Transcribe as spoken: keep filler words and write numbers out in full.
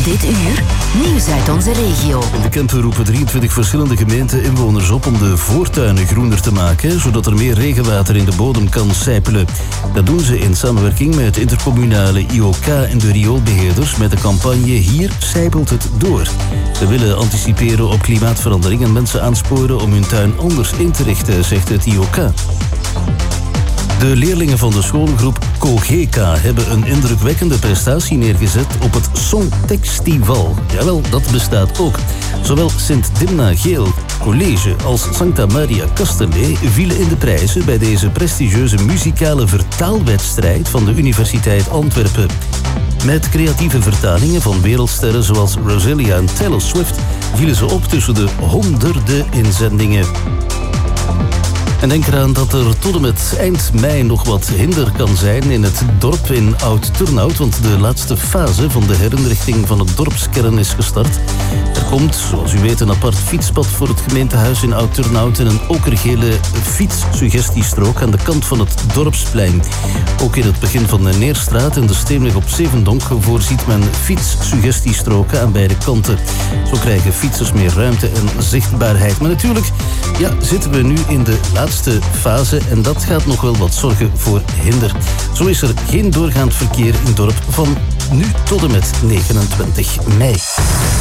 Dit uur, nieuws uit onze regio. In de Kempen roepen drieëntwintig verschillende gemeenten inwoners op om de voortuinen groener te maken, zodat er meer regenwater in de bodem kan sijpelen. Dat doen ze in samenwerking met het intercommunale I O K en de rioolbeheerders met de campagne Hier sijpelt het door. Ze willen anticiperen op klimaatverandering en mensen aansporen om hun tuin anders in te richten, zegt het I O K. De leerlingen van de schoolgroep Kogeka hebben een indrukwekkende prestatie neergezet op het Songtextival. Jawel, dat bestaat ook. Zowel Sint-Dimna Geel College als Sancta Maria Castellet vielen in de prijzen bij deze prestigieuze muzikale vertaalwedstrijd van de Universiteit Antwerpen. Met creatieve vertalingen van wereldsterren zoals Rosalia en Taylor Swift vielen ze op tussen de honderden inzendingen. En denk eraan dat er tot en met eind mei nog wat hinder kan zijn in het dorp in Oud-Turnhout, want de laatste fase van de herinrichting van het dorpskern is gestart. Er komt, zoals u weet, een apart fietspad voor het gemeentehuis in Oud-Turnhout en een okergele fietssuggestiestrook aan de kant van het dorpsplein. Ook in het begin van de Neerstraat en de Steenweg op Zevendonk voorziet men fietssuggestiestroken aan beide kanten. Zo krijgen fietsers meer ruimte en zichtbaarheid. Maar natuurlijk, ja, zitten we nu in de laatste fase en dat gaat nog wel wat zorgen voor hinder. Zo is er geen doorgaand verkeer in het dorp van nu tot en met negenentwintig mei.